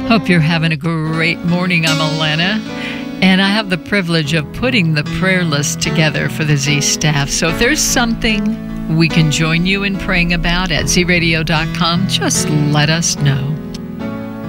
Hope you're having a great morning. I'm Alana, and I have the privilege of putting the prayer list together for the Z staff. So if there's something we can join you in praying about at zradio.com, just let us know.